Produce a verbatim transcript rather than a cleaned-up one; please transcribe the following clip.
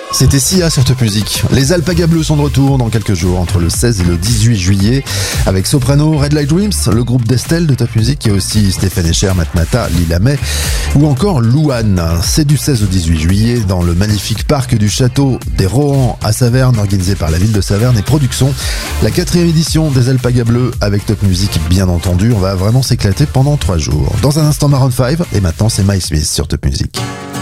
C'était Sia sur Top Music. Les Alpaga Bleus sont de retour dans quelques jours, entre le seize et le dix-huit juillet, avec Soprano, Red Light Dreams, le groupe d'Estelle de Top Music, et aussi Stéphane Escher, Matmata, Lila May, ou encore Louane. C'est du seize au dix-huit juillet dans le magnifique parc du château des Rohan à Saverne, organisé par la ville de Saverne et Production. La quatrième édition des Alpaga Bleus avec Top Music, bien entendu. On va vraiment s'éclater pendant trois jours. Dans un instant, Maroon cinq, et maintenant c'est Mike Smith sur Top Music.